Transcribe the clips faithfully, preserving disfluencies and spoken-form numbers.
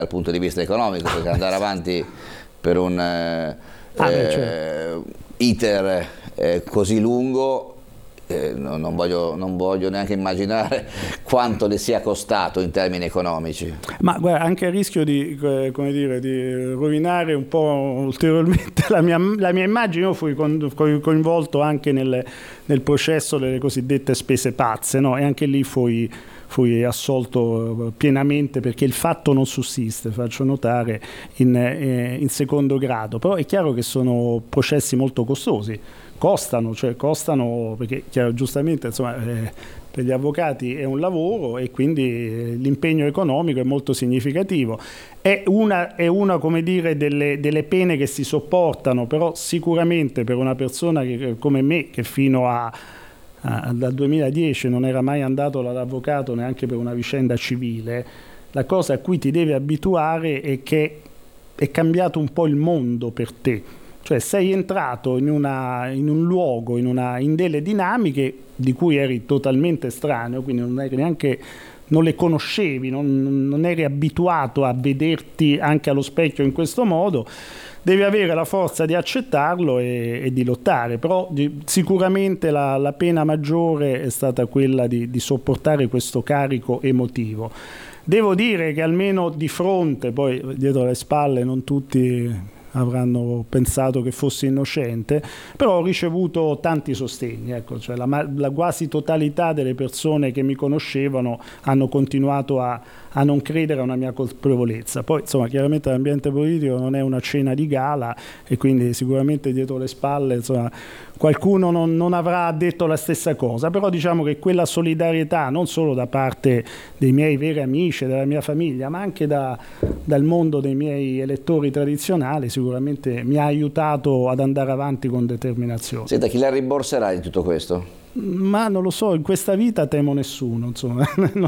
dal punto di vista economico, perché andare avanti per un eh, ah, beh, certo. iter eh, così lungo eh, non, non, voglio, non voglio neanche immaginare quanto le sia costato in termini economici. Ma guarda, anche a rischio di, come dire, di rovinare un po' ulteriormente la mia, la mia immagine, io fui coinvolto anche nel, nel processo delle cosiddette spese pazze, no? E anche lì fui fui assolto pienamente perché il fatto non sussiste, faccio notare, in, eh, in secondo grado. Però è chiaro che sono processi molto costosi, costano, cioè costano perché chiaro, giustamente insomma, eh, per gli avvocati è un lavoro e quindi eh, l'impegno economico è molto significativo. È una, è una come dire, delle, delle pene che si sopportano, però sicuramente per una persona che, come me, che fino a Ah, dal duemiladieci non era mai andato dall'avvocato neanche per una vicenda civile, la cosa a cui ti devi abituare è che è cambiato un po' il mondo per te, cioè sei entrato in, una, in un luogo, in, una, in delle dinamiche di cui eri totalmente estraneo, quindi non eri neanche, non le conoscevi, non, non eri abituato a vederti anche allo specchio in questo modo. Devi avere la forza di accettarlo e, e di lottare, però di, sicuramente la, la pena maggiore è stata quella di, di sopportare questo carico emotivo. Devo dire che almeno di fronte, poi dietro le spalle non tutti avranno pensato che fossi innocente, però ho ricevuto tanti sostegni, ecco, cioè la, la quasi totalità delle persone che mi conoscevano hanno continuato a, a non credere a una mia colpevolezza. Poi insomma chiaramente l'ambiente politico non è una cena di gala e quindi sicuramente dietro le spalle insomma qualcuno non, non avrà detto la stessa cosa, però diciamo che quella solidarietà non solo da parte dei miei veri amici, della mia famiglia, ma anche da, dal mondo dei miei elettori tradizionali sicuramente mi ha aiutato ad andare avanti con determinazione. Senta, chi la rimborserà di tutto questo? Ma non lo so, in questa vita temo nessuno, insomma.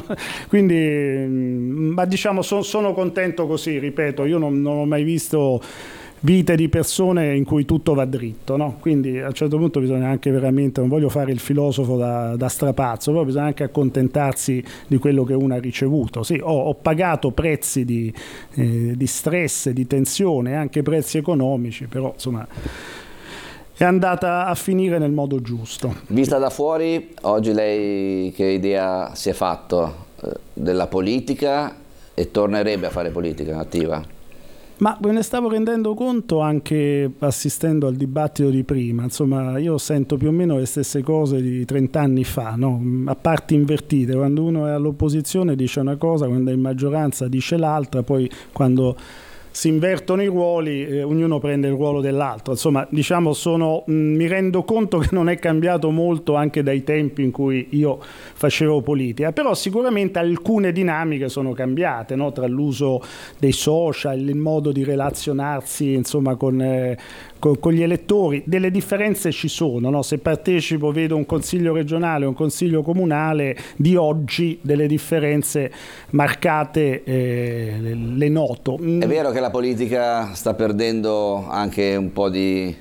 Quindi, ma diciamo sono, sono contento così, ripeto, io non, non ho mai visto vite di persone in cui tutto va dritto, no? Quindi a un certo punto bisogna anche veramente, non voglio fare il filosofo da, da strapazzo, però bisogna anche accontentarsi di quello che uno ha ricevuto. Sì, ho, ho pagato prezzi di, eh, di stress, di tensione, anche prezzi economici, però insomma è andata a finire nel modo giusto. Vista da fuori, oggi lei che idea si è fatto eh, della politica e tornerebbe a fare politica attiva? Ma me ne stavo rendendo conto anche assistendo al dibattito di prima, insomma io sento più o meno le stesse cose di trent'anni fa, no? A parti invertite, quando uno è all'opposizione dice una cosa, quando è in maggioranza dice l'altra, poi quando si invertono i ruoli, eh, ognuno prende il ruolo dell'altro. Insomma, diciamo, sono, mh, mi rendo conto che non è cambiato molto anche dai tempi in cui io facevo politica, però sicuramente alcune dinamiche sono cambiate, no? Tra l'uso dei social, il modo di relazionarsi, insomma, con, eh, con, con gli elettori. Delle differenze ci sono, no? Se partecipo, vedo un consiglio regionale, un consiglio comunale di oggi, delle differenze marcate, eh, le, le noto. È vero che la politica sta perdendo anche un po' di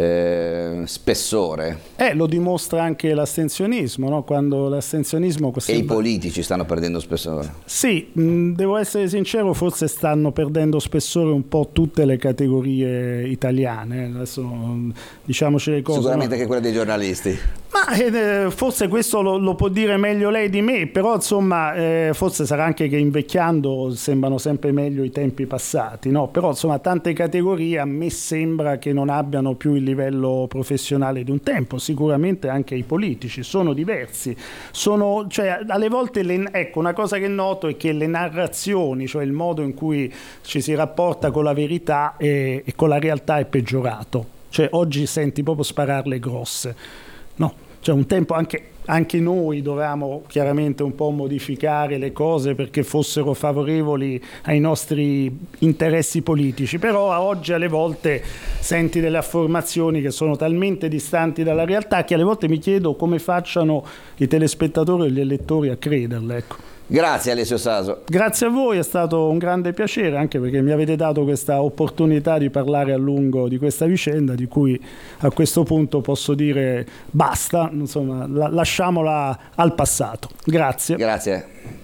eh, spessore. Eh, lo dimostra anche l'astensionismo, no? Quando l'astensionismo... E i politici stanno perdendo spessore. Sì, mh, devo essere sincero, forse stanno perdendo spessore un po' tutte le categorie italiane. Adesso diciamoci le cose. Sicuramente no? anche quelle dei giornalisti. Ma eh, forse questo lo, lo può dire meglio lei di me, però insomma eh, forse sarà anche che invecchiando sembrano sempre meglio i tempi passati, no? Però insomma tante categorie a me sembra che non abbiano più il livello professionale di un tempo, sicuramente anche i politici sono diversi, sono, cioè alle volte, le, ecco una cosa che noto è che le narrazioni, cioè il modo in cui ci si rapporta con la verità e, e con la realtà è peggiorato, cioè oggi senti proprio spararle grosse. No, cioè un tempo anche, anche noi dovevamo chiaramente un po' modificare le cose perché fossero favorevoli ai nostri interessi politici, però a oggi alle volte senti delle affermazioni che sono talmente distanti dalla realtà che alle volte mi chiedo come facciano i telespettatori e gli elettori a crederle, ecco. Grazie Alessio Saso. Grazie a voi, è stato un grande piacere, anche perché mi avete dato questa opportunità di parlare a lungo di questa vicenda, di cui a questo punto posso dire basta, insomma, la- lasciamola al passato. Grazie. Grazie.